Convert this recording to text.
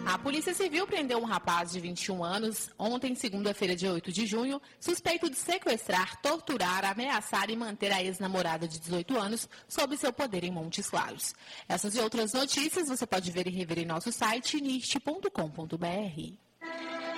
A Polícia Civil prendeu um rapaz de 21 anos ontem, segunda-feira, dia 8 de junho, suspeito de sequestrar, torturar, ameaçar e manter a ex-namorada de 18 anos sob seu poder em Montes Claros. Essas e outras notícias você pode ver e rever em nosso site nist.com.br.